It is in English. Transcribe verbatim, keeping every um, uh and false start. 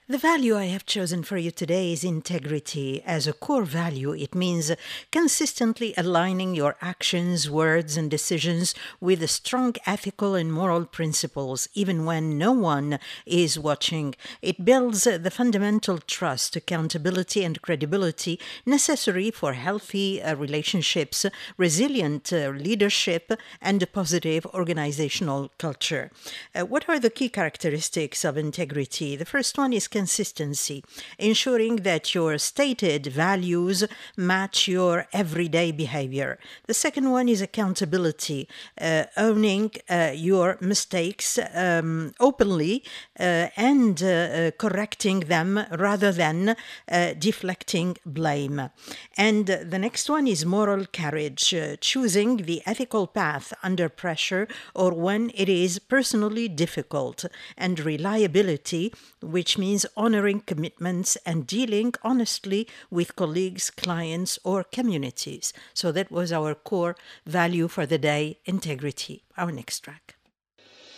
The value I have chosen for you today is integrity. As a core value, it means consistently aligning your actions, words, and decisions with strong ethical and moral principles, even when no one is watching. It builds the fundamental trust, accountability, and credibility necessary for healthy uh, relationships, resilient uh, leadership, and a positive organizational culture. Uh, what are the key characteristics of integrity? The first one is consistency, ensuring that your stated values match your everyday behavior. The second one is accountability, uh, owning uh, your mistakes um, openly uh, and uh, uh, correcting them rather than uh, deflecting blame. And uh, the next one is moral courage, uh, choosing the ethical path under pressure or when it is personally difficult, and reliability, which means honoring commitments and dealing honestly with colleagues, clients, or communities. So that was our core value for the day, integrity. Our next track.